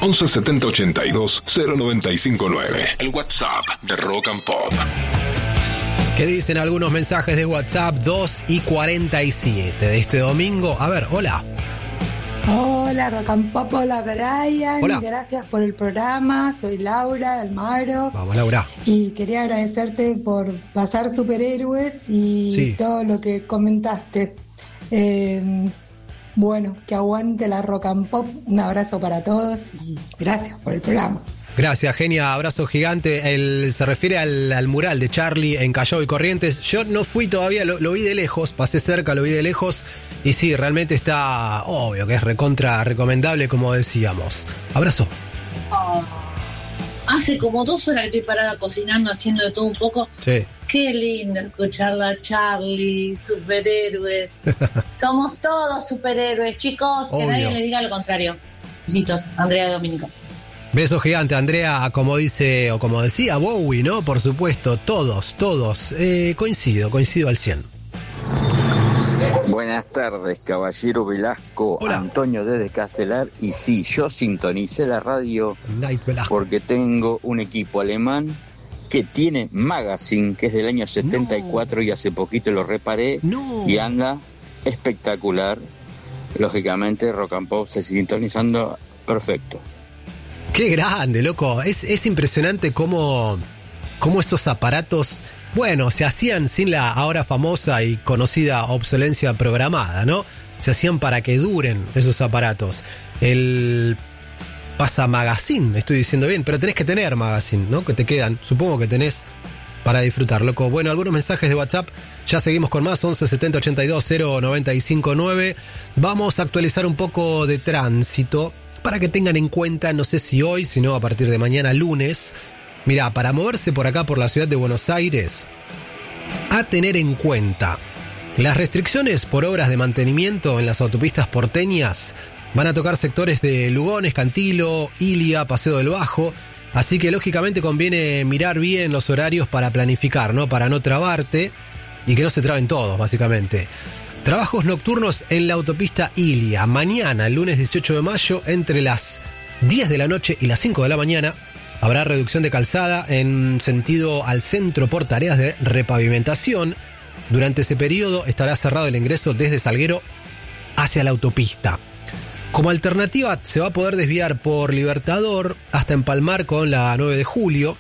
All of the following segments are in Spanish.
11 70 82 0959. El WhatsApp de Rock and Pop. ¿Qué dicen algunos mensajes de WhatsApp? 2:47 de este domingo. A ver, hola. Hola, Rock and Pop, hola Brian. Hola. Gracias por el programa. Soy Laura de Almagro. Vamos, Laura. Y quería agradecerte por pasar superhéroes y Sí. todo lo que comentaste. Bueno, que aguante la Rock and Pop. Un abrazo para todos y gracias por el programa. Gracias, genia, abrazo gigante. Se refiere al mural de Charlie en Callao y Corrientes. Yo no fui todavía, lo vi de lejos, pasé cerca, lo vi de lejos. Y sí, realmente está obvio que es recontra recomendable, como decíamos. Abrazo. Hace como 2 horas que estoy parada cocinando, haciendo de todo un poco. Sí. Qué lindo escucharla a Charlie, superhéroes. Somos todos superhéroes, chicos, que Obvio. nadie les diga lo contrario. Besitos, Andrea Dominico. Beso gigante, Andrea, como dice o como decía Bowie, ¿no? Por supuesto, todos. Coincido al 100. Buenas tardes, caballero Velasco. Hola. Antonio desde Castelar. Y sí, yo sintonicé la radio Night Velasco. porque tengo un equipo alemán que tiene Magazine, que es del año 74 y hace poquito lo reparé y anda espectacular. Lógicamente, Rock and Pop se sigue sintonizando perfecto. Qué grande, loco. Es impresionante cómo esos aparatos, bueno, se hacían sin la ahora famosa y conocida obsolencia programada, ¿no? Se hacían para que duren esos aparatos. El Pasa Magazine, estoy diciendo bien, pero tenés que tener Magazine, ¿no? Que te quedan, supongo que tenés para disfrutar, loco. Bueno, algunos mensajes de WhatsApp, ya seguimos con más, 11 70 82 0959. Vamos a actualizar un poco de tránsito para que tengan en cuenta, no sé si hoy, si no a partir de mañana lunes. Mirá, para moverse por acá por la ciudad de Buenos Aires, a tener en cuenta las restricciones por obras de mantenimiento en las autopistas porteñas. Van a tocar sectores de Lugones, Cantilo, Ilia, Paseo del Bajo. Así que lógicamente conviene mirar bien los horarios para planificar, ¿no? Para no trabarte y que no se traben todos, básicamente. Trabajos nocturnos en la autopista Ilia. Mañana, el lunes 18 de mayo, entre las 10 de la noche y las 5 de la mañana, habrá reducción de calzada en sentido al centro por tareas de repavimentación. Durante ese periodo estará cerrado el ingreso desde Salguero hacia la autopista. Como alternativa se va a poder desviar por Libertador hasta empalmar con la 9 de julio.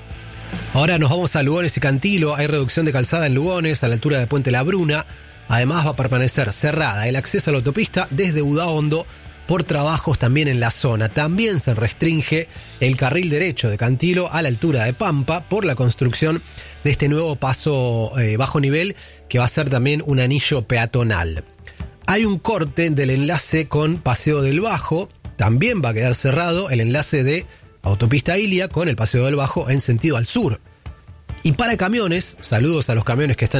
Ahora nos vamos a Lugones y Cantilo. Hay reducción de calzada en Lugones a la altura de Puente La Bruna. Además va a permanecer cerrada el acceso a la autopista desde Udaondo por trabajos también en la zona. También se restringe el carril derecho de Cantilo a la altura de Pampa por la construcción de este nuevo paso bajo nivel que va a ser también un anillo peatonal. Hay un corte del enlace con Paseo del Bajo, también va a quedar cerrado el enlace de Autopista Ilia con el Paseo del Bajo en sentido al sur. Y para camiones, saludos a los camiones que están